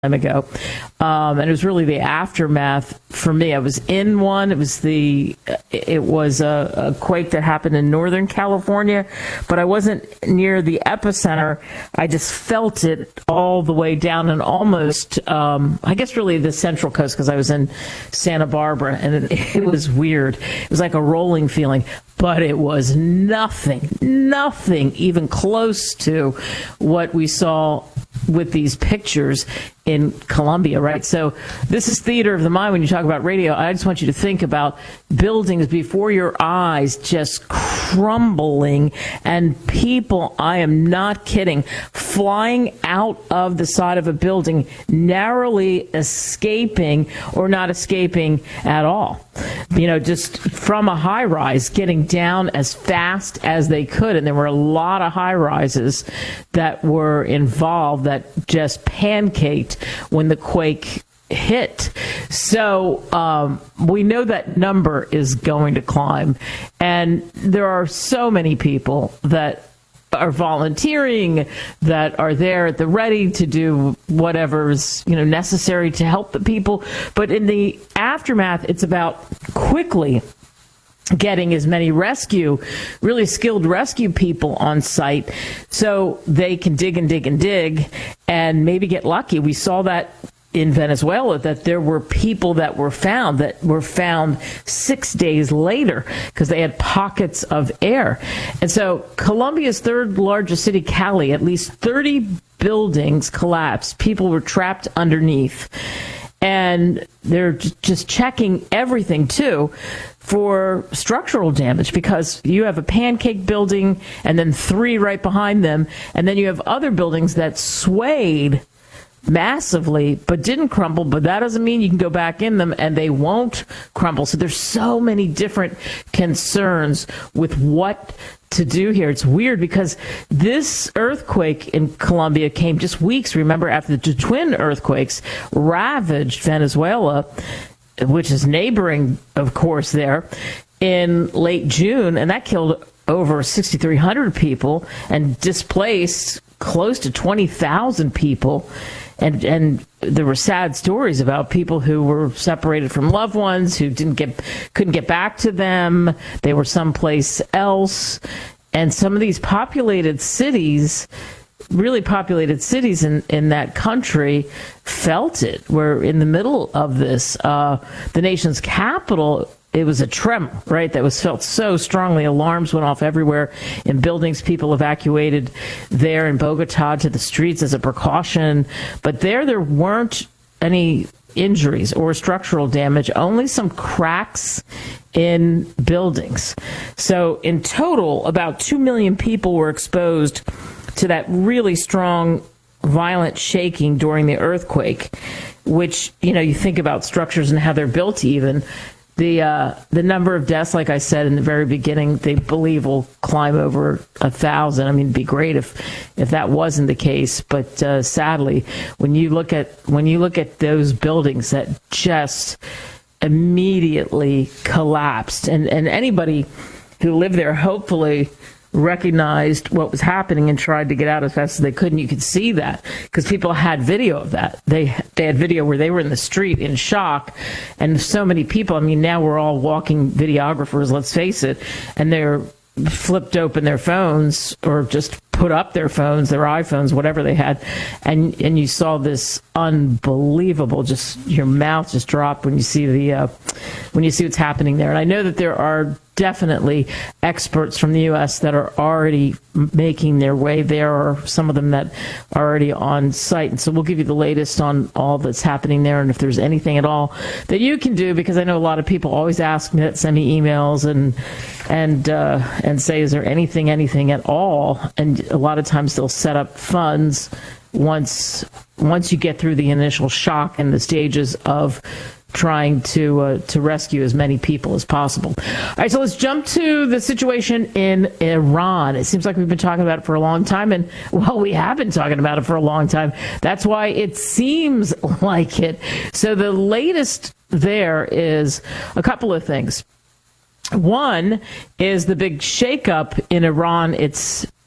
ago. And it was really the aftermath for me. I was in one. It was a quake that happened in Northern California, but I wasn't near the epicenter. I just felt it all the way down and almost, I guess really the Central Coast, because I was in Santa Barbara, and it was weird. It was like a rolling feeling, but it was nothing even close to what we saw with these pictures in Colombia, right? So this is theater of the mind when you talk about radio. I just want you to think about buildings before your eyes just crumbling and people, I am not kidding, flying out of the side of a building, narrowly escaping or not escaping at all. Just from a high rise, getting down as fast as they could. And there were a lot of high rises that were involved that just pancaked when the quake hit. So we know that number is going to climb. And there are so many people that are volunteering, that are there at the ready to do whatever's necessary to help the people. But in the aftermath, it's about quickly getting as many really skilled rescue people on site so they can dig and dig and dig and maybe get lucky. We saw that in Venezuela, that there were people that were found 6 days later because they had pockets of air. And so Colombia's third largest city, Cali, at least 30 buildings collapsed. People were trapped underneath. And they're just checking everything, too, for structural damage, because you have a pancake building and then 3 right behind them. And then you have other buildings that swayed massively but didn't crumble, but that doesn't mean you can go back in them and they won't crumble. So there's so many different concerns with what to do here. It's weird because this earthquake in Colombia came just weeks, remember, after the twin earthquakes ravaged Venezuela, which is neighboring, of course, there, in late June, and that killed over 6,300 people and displaced close to 20,000 people. And there were sad stories about people who were separated from loved ones, who couldn't get back to them. They were someplace else. And some of these populated cities, really populated cities in that country, felt it. We're in the middle of this. The nation's capital, it was a tremor, right, that was felt so strongly. Alarms went off everywhere in buildings. People evacuated there in Bogota to the streets as a precaution. But there weren't any injuries or structural damage, only some cracks in buildings. So in total, about 2 million people were exposed to that really strong, violent shaking during the earthquake, which, you think about structures and how they're built even. The number of deaths, like I said in the very beginning, they believe will climb over 1,000. I mean, it'd be great if that wasn't the case. But sadly, when you look at those buildings that just immediately collapsed, and anybody who lived there hopefully recognized what was happening and tried to get out as fast as they could. And you could see that because people had video of that. They had video where they were in the street in shock, and so many people. I mean, now we're all walking videographers, let's face it, and they're flipped open their phones or just put up their phones, their iPhones, whatever they had, and you saw this unbelievable, just your mouth just dropped when you see what's happening there. And I know that there are definitely experts from the U.S. that are already making their way there, or some of them that are already on site. And so we'll give you the latest on all that's happening there, and if there's anything at all that you can do, because I know a lot of people always ask me, send me emails and say, is there anything at all? And a lot of times they'll set up funds once you get through the initial shock and the stages of trying to rescue as many people as possible. All right, so let's jump to the situation in Iran. It seems like we've been talking about it for a long time, and, well, we have been talking about it for a long time. That's why it seems like it. So the latest there is a couple of things. One is the big shakeup in Iran. It's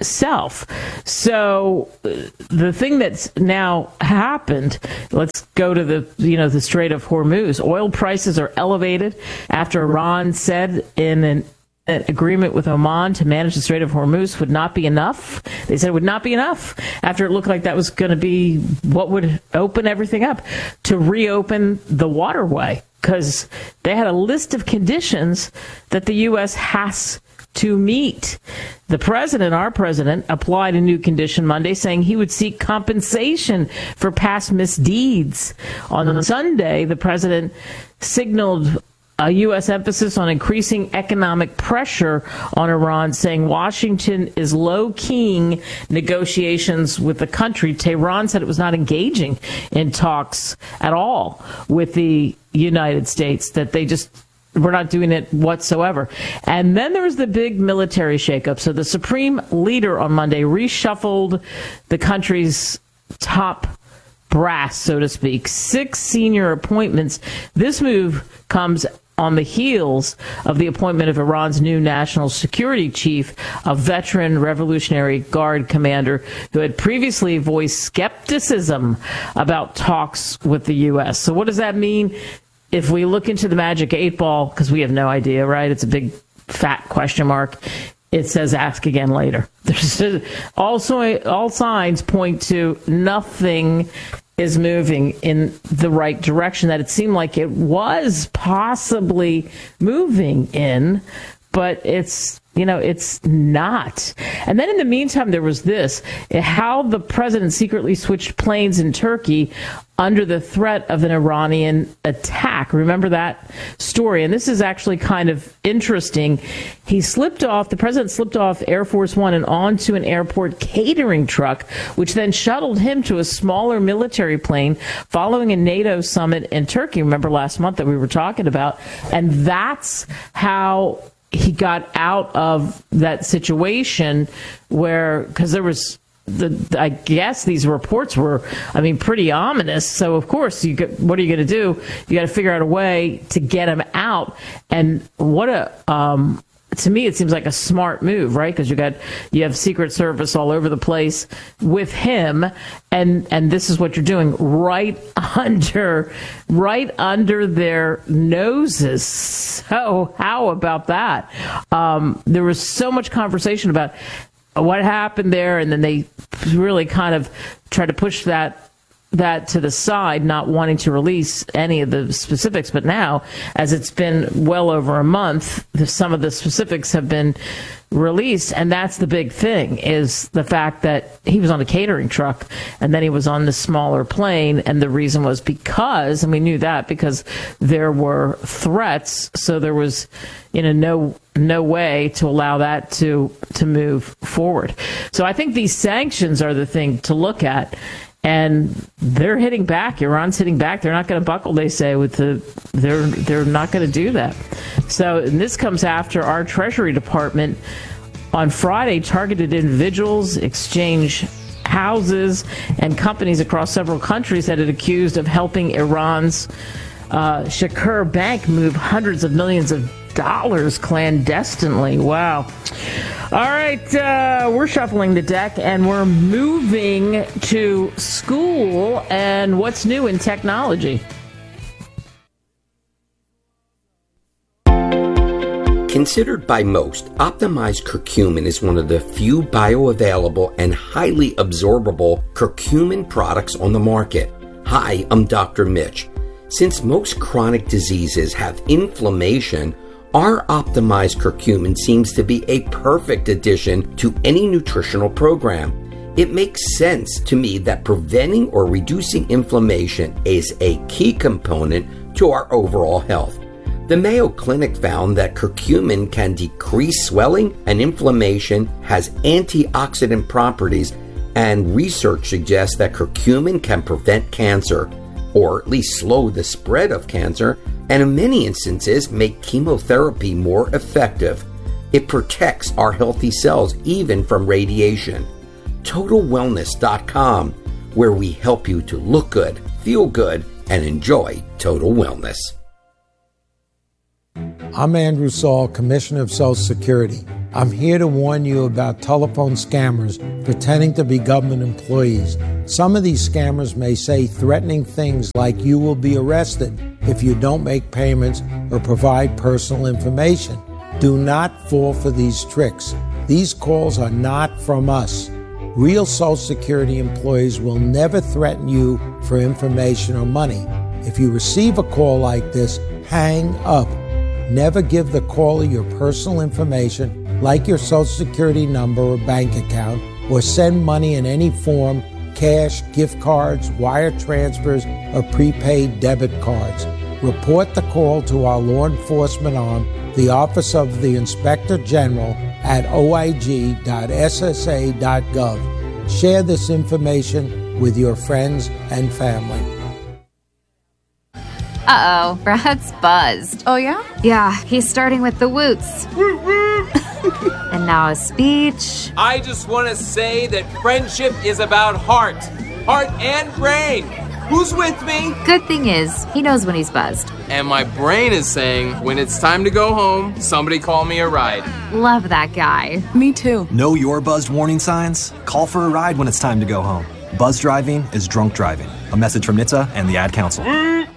itself. So the thing that's now happened, let's go to the Strait of Hormuz. Oil prices are elevated after Iran said in an agreement with Oman to manage the Strait of Hormuz would not be enough. They said it would not be enough after it looked like that was going to be what would open everything up to reopen the waterway, because they had a list of conditions that the U.S. has to meet. The president, our president, applied a new condition Monday, saying he would seek compensation for past misdeeds. On Sunday, the president signaled a U.S. emphasis on increasing economic pressure on Iran, saying Washington is low-keying negotiations with the country. Tehran said it was not engaging in talks at all with the United States, that they just were not doing it whatsoever. And then there was the big military shakeup. So the supreme leader on Monday reshuffled the country's top brass, so to speak, 6 senior appointments. This move comes on the heels of the appointment of Iran's new national security chief, a veteran Revolutionary Guard commander who had previously voiced skepticism about talks with the U.S. So what does that mean? If we look into the magic 8 ball, because we have no idea, right? It's a big fat question mark. It says ask again later. There's also all signs point to nothing is moving in the right direction that it seemed like it was possibly moving in, but it's not. And then in the meantime, there was how the president secretly switched planes in Turkey under the threat of an Iranian attack. Remember that story? And this is actually kind of interesting. The president slipped off Air Force One and onto an airport catering truck, which then shuttled him to a smaller military plane following a NATO summit in Turkey. Remember last month that we were talking about? And that's how he got out of that situation because there was I guess these reports were, pretty ominous. So of course, what are you going to do? You got to figure out a way to get him out. And to me, it seems like a smart move, right? Because you have Secret Service all over the place with him, and this is what you're doing right under their noses. So how about that? There was so much conversation about what happened there, and then they really kind of tried to push that to the side, not wanting to release any of the specifics. But now, as it's been well over a month, some of the specifics have been released, and that's the big thing, is the fact that he was on a catering truck and then he was on the smaller plane, and the reason was because, and we knew that because there were threats, so there was no way to allow that to move forward. So I think these sanctions are the thing to look at. And they're hitting back. Iran's hitting back. They're not going to buckle, they say, they're not going to do that. So, and this comes after our Treasury Department on Friday targeted individuals, exchange houses, and companies across several countries that it accused of helping Iran's Shakur Bank move hundreds of millions of dollars clandestinely. Wow. All right, we're shuffling the deck, and we're moving to school and what's new in technology. Considered by most, optimized curcumin is one of the few bioavailable and highly absorbable curcumin products on the market. Hi, I'm Dr. Mitch. Since most chronic diseases have inflammation, our optimized curcumin seems to be a perfect addition to any nutritional program. It makes sense to me that preventing or reducing inflammation is a key component to our overall health. The Mayo Clinic found that curcumin can decrease swelling and inflammation, has antioxidant properties, and research suggests that curcumin can prevent cancer, or at least slow the spread of cancer, and in many instances make chemotherapy more effective. It protects our healthy cells even from radiation. TotalWellness.com, where we help you to look good, feel good, and enjoy total wellness. I'm Andrew Saul, Commissioner of Social Security. I'm here to warn you about telephone scammers pretending to be government employees. Some of these scammers may say threatening things like you will be arrested if you don't make payments or provide personal information. Do not fall for these tricks. These calls are not from us. Real Social Security employees will never threaten you for information or money. If you receive a call like this, hang up. Never give the caller your personal information, like your Social Security number or bank account, or send money in any form, cash, gift cards, wire transfers, or prepaid debit cards. Report the call to our law enforcement arm, the Office of the Inspector General, at oig.ssa.gov. Share this information with your friends and family. Uh-oh, Brad's buzzed. Oh, yeah? Yeah, he's starting with the woots. And now a speech. I just want to say that friendship is about heart and brain. Who's with me? Good thing is, he knows when he's buzzed. And my brain is saying, when it's time to go home, somebody call me a ride. Love that guy. Me too. Know your buzzed warning signs? Call for a ride when it's time to go home. Buzz driving is drunk driving. A message from NHTSA and the Ad Council.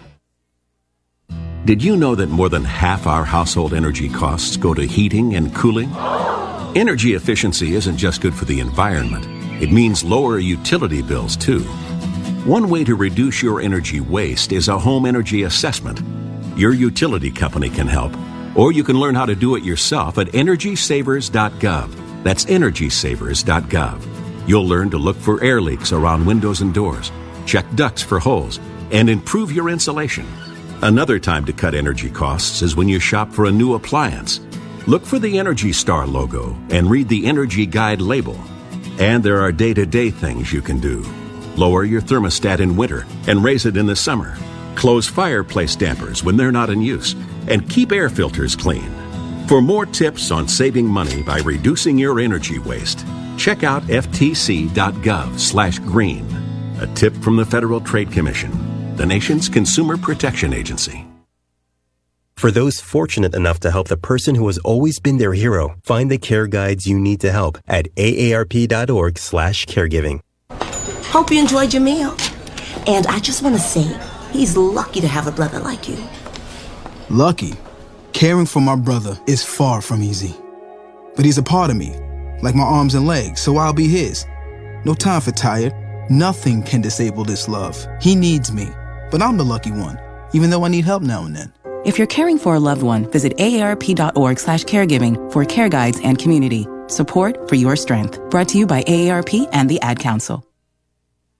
Did you know that more than half our household energy costs go to heating and cooling? Energy efficiency isn't just good for the environment. It means lower utility bills, too. One way to reduce your energy waste is a home energy assessment. Your utility company can help, or you can learn how to do it yourself at EnergySavers.gov. That's EnergySavers.gov. You'll learn to look for air leaks around windows and doors, check ducts for holes, and improve your insulation. Another time to cut energy costs is when you shop for a new appliance. Look for the Energy Star logo and read the Energy Guide label. And there are day-to-day things you can do. Lower your thermostat in winter and raise it in the summer. Close fireplace dampers when they're not in use. And keep air filters clean. For more tips on saving money by reducing your energy waste, check out ftc.gov/green. A tip from the Federal Trade Commission, the nation's consumer protection agency. For those fortunate enough to help the person who has always been their hero, find the care guides you need to help at aarp.org/caregiving. Hope you enjoyed your meal. And I just want to say, he's lucky to have a brother like you. Lucky? Caring for my brother is far from easy. But he's a part of me, like my arms and legs, so I'll be his. No time for tired. Nothing can disable this love. He needs me, but I'm the lucky one, even though I need help now and then. If you're caring for a loved one, visit aarp.org/caregiving for care guides and community. Support for your strength. Brought to you by AARP and the Ad Council.